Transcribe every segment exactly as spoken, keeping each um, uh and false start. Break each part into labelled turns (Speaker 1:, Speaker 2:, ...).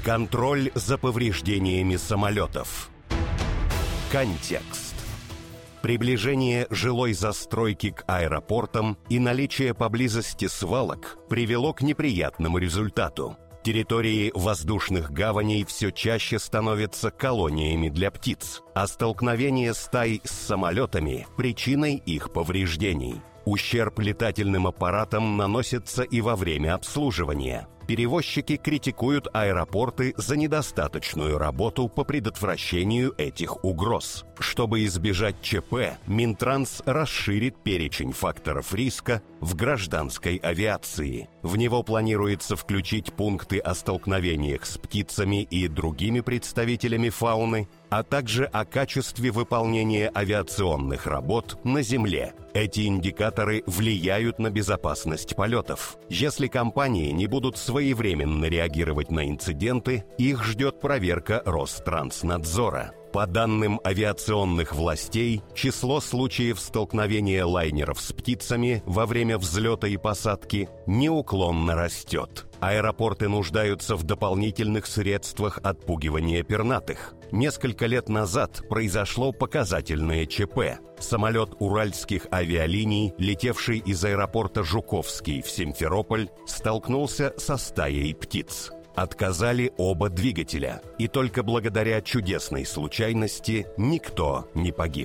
Speaker 1: Контроль за повреждениями самолетов. Контекст. Приближение жилой застройки к аэропортам и наличие поблизости свалок привело к неприятному результату. Территории воздушных гаваней все чаще становятся колониями для птиц, а столкновение стай с самолетами – причиной их повреждений. Ущерб летательным аппаратам наносится и во время обслуживания. Перевозчики критикуют аэропорты за недостаточную работу по предотвращению этих угроз. Чтобы избежать ЧП, Минтранс расширит перечень факторов риска в гражданской авиации. В него планируется включить пункты о столкновениях с птицами и другими представителями фауны, а также о качестве выполнения авиационных работ на земле. Эти индикаторы влияют на безопасность полетов. Если компании не будут своевременно реагировать на инциденты, их ждет проверка Ространснадзора. По данным авиационных властей, число случаев столкновения лайнеров с птицами во время взлета и посадки неуклонно растет. Аэропорты нуждаются в дополнительных средствах отпугивания пернатых. Несколько лет назад произошло показательное ЧП. Самолет уральских авиалиний, летевший из аэропорта Жуковский в Симферополь, столкнулся со стаей птиц. Отказали оба двигателя, и только благодаря чудесной случайности никто не погиб.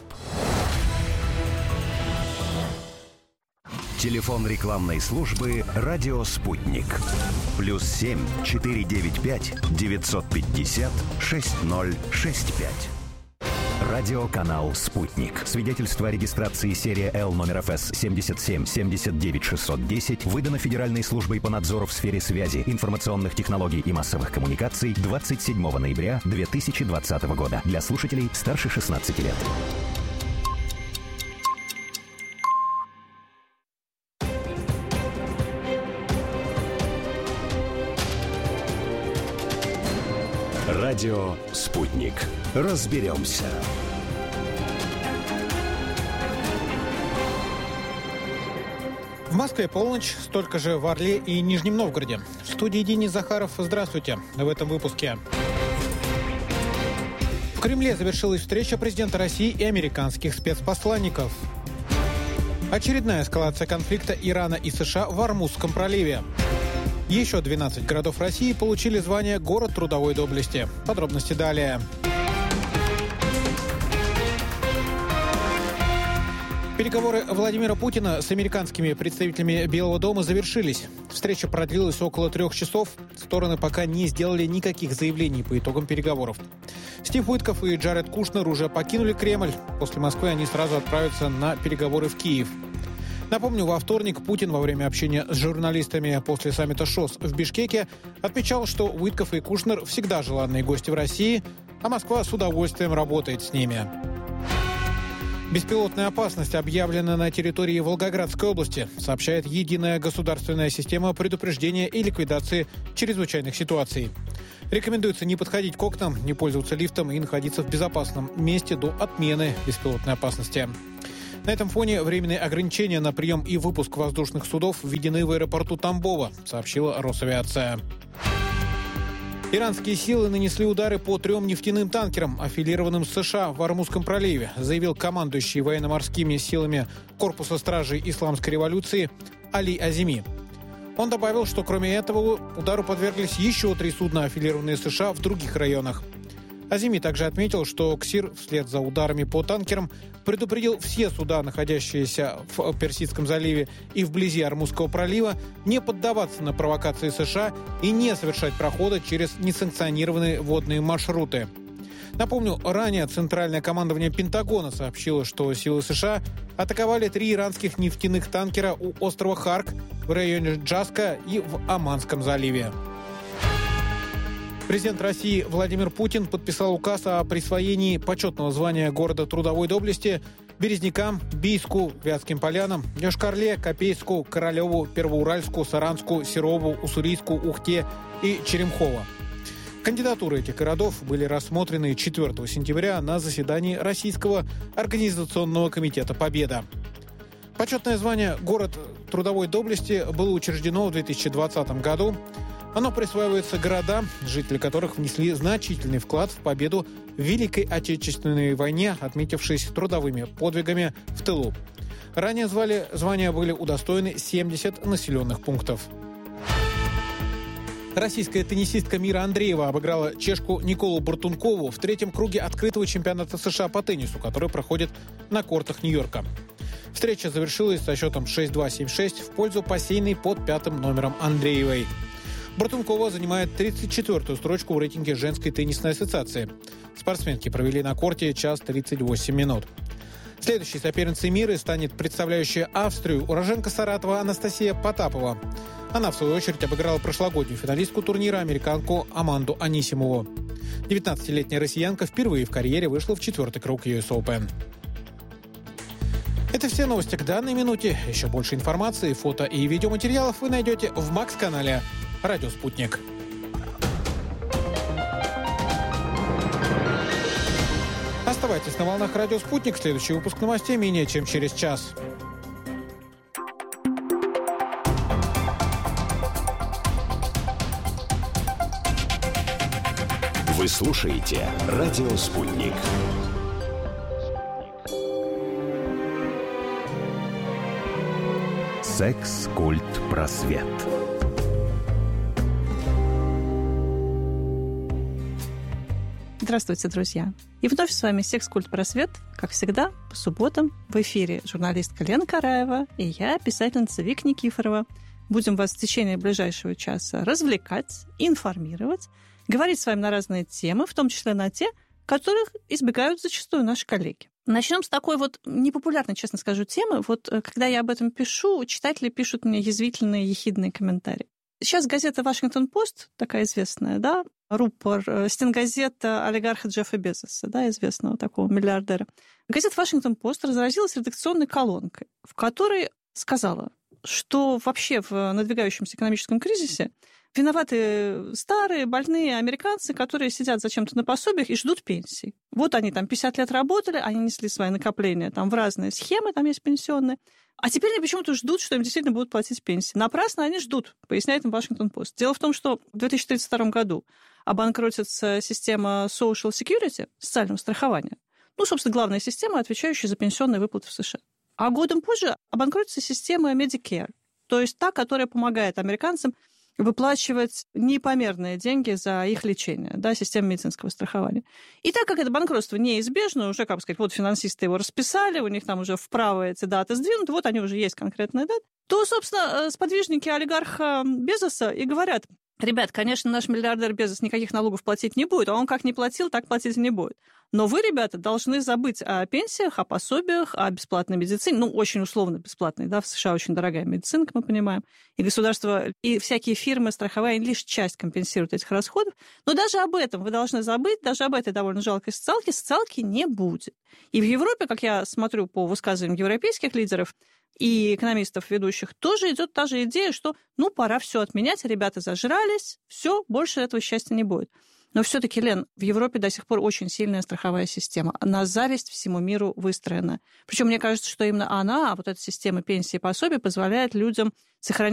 Speaker 2: Телефон рекламной службы «Радио Спутник». Плюс семь четыре девять пять девятьсот пятьдесят шесть ноль шесть пять. Радиоканал «Спутник». Свидетельство о регистрации серия Л номер эф эс семьдесят семь семьдесят девять шестьсот десять выдано Федеральной службой по надзору в сфере связи, информационных технологий и массовых коммуникаций двадцать седьмого ноября две тысячи двадцатого года. Для слушателей старше шестнадцати лет.
Speaker 1: Радио «Спутник». Разберемся.
Speaker 3: В Москве полночь, столько же в Орле и Нижнем Новгороде. В студии Денис Захаров. Здравствуйте. В этом выпуске. В Кремле завершилась встреча президента России и американских спецпосланников. Очередная эскалация конфликта Ирана и США в Ормузском проливе. Еще двенадцать городов России получили звание «Город трудовой доблести». Подробности далее. Переговоры Владимира Путина с американскими представителями Белого дома завершились. Встреча продлилась около трех часов. Стороны пока не сделали никаких заявлений по итогам переговоров. Стив Уитков и Джаред Кушнер уже покинули Кремль. После Москвы они сразу отправятся на переговоры в Киев. Напомню, во вторник Путин во время общения с журналистами после саммита ШОС в Бишкеке отмечал, что Уитков и Кушнер всегда желанные гости в России, а Москва с удовольствием работает с ними. Беспилотная опасность объявлена на территории Волгоградской области, сообщает Единая государственная система предупреждения и ликвидации чрезвычайных ситуаций. Рекомендуется не подходить к окнам, не пользоваться лифтом и находиться в безопасном месте до отмены беспилотной опасности. На этом фоне временные ограничения на прием и выпуск воздушных судов введены в аэропорту Тамбова, сообщила Росавиация. Иранские силы нанесли удары по трем нефтяным танкерам, аффилированным с США в Ормузском проливе, заявил командующий военно-морскими силами Корпуса стражей Исламской революции Али Азими. Он добавил, что кроме этого удару подверглись еще три судна, аффилированные США в других районах. Азими также отметил, что КСИР вслед за ударами по танкерам предупредил все суда, находящиеся в Персидском заливе и вблизи Ормузского пролива, не поддаваться на провокации США и не совершать прохода через несанкционированные водные маршруты. Напомню, ранее Центральное командование Пентагона сообщило, что силы США атаковали три иранских нефтяных танкера у острова Харк в районе Джаска и в Оманском заливе. Президент России Владимир Путин подписал указ о присвоении почетного звания города трудовой доблести Березнякам, Бийску, Вятским Полянам, Йошкар-Оле, Копейску, Королеву, Первоуральску, Саранску, Серову, Уссурийску, Ухте и Черемхово. Кандидатуры этих городов были рассмотрены четвёртого сентября на заседании Российского организационного комитета «Победа». Почетное звание «Город трудовой доблести» было учреждено в две тысячи двадцатом году. Оно присваивается городам, жители которых внесли значительный вклад в победу в Великой Отечественной войне, отметившись трудовыми подвигами в тылу. Ранее звали, звания были удостоены семьдесят населенных пунктов. Российская теннисистка Мира Андреева обыграла чешку Николу Бартункову в третьем круге открытого чемпионата США по теннису, который проходит на кортах Нью-Йорка. Встреча завершилась со счетом шесть два семь шесть в пользу посеянной под пятым номером Андреевой. Бартункова занимает тридцать четвёртую строчку в рейтинге женской теннисной ассоциации. Спортсменки провели на корте час тридцать восемь минут. Следующей соперницей Миры станет представляющая Австрию уроженка Саратова Анастасия Потапова. Она, в свою очередь, обыграла прошлогоднюю финалистку турнира, американку Аманду Анисимову. девятнадцатилетняя россиянка впервые в карьере вышла в четвертый круг ю эс Open. Это все новости к данной минуте. Еще больше информации, фото и видеоматериалов вы найдете в Макс-канале «Радио Спутник». Оставайтесь на волнах «Радио Спутник». Следующий выпуск новостей менее чем через час.
Speaker 2: Вы слушаете «Радио Спутник». Секс, культ, просвет.
Speaker 4: Здравствуйте, друзья. И вновь с вами «Секс, культ, просвет». Как всегда, по субботам в эфире журналистка Лена Караева и я, писательница Вика Никифорова. Будем вас в течение ближайшего часа развлекать, информировать, говорить с вами на разные темы, в том числе на те, которых избегают зачастую наши коллеги. Начнем с такой вот непопулярной, честно скажу, темы. Вот когда я об этом пишу, читатели пишут мне язвительные, ехидные комментарии. Сейчас газета «Вашингтон-Пост», такая известная, да, рупор, стенгазета олигарха Джеффа Безоса, да, известного такого миллиардера. Газета «Вашингтон-Пост» разразилась редакционной колонкой, в которой сказала, что вообще в надвигающемся экономическом кризисе виноваты старые, больные американцы, которые сидят зачем-то на пособиях и ждут пенсий. Вот они там пятьдесят лет работали, они несли свои накопления там в разные схемы, там есть пенсионные, а теперь они почему-то ждут, что им действительно будут платить пенсии. Напрасно они ждут, поясняет им Вашингтон-Пост. Дело в том, что в две тысячи тридцать втором году обанкротится система Social Security, социального страхования. Ну, собственно, главная система, отвечающая за пенсионные выплаты в США. А годом позже обанкротится система Medicare, то есть та, которая помогает американцам выплачивать непомерные деньги за их лечение, да, система медицинского страхования. И так как это банкротство неизбежно, уже, как бы сказать, вот финансисты его расписали, у них там уже вправо эти даты сдвинуты, вот они уже есть конкретные даты, то, собственно, сподвижники олигарха Безоса и говорят: ребят, конечно, наш миллиардер Безос никаких налогов платить не будет, а он как не платил, так платить не будет. Но вы, ребята, должны забыть о пенсиях, о пособиях, о бесплатной медицине. Ну, очень условно бесплатной, да, в США очень дорогая медицина, как мы понимаем. И государство, и всякие фирмы страховые лишь часть компенсируют этих расходов. Но даже об этом вы должны забыть, даже об этой довольно жалкой социалке, социалки не будет. И в Европе, как я смотрю по высказываниям европейских лидеров и экономистов ведущих, тоже идет та же идея, что ну пора все отменять, ребята зажрались, все, больше этого счастья не будет. Но все-таки, Лен, в Европе до сих пор очень сильная страховая система. На зависть всему миру выстроена. Причем мне кажется, что именно она, вот эта система пенсии и пособий, позволяет людям сохранить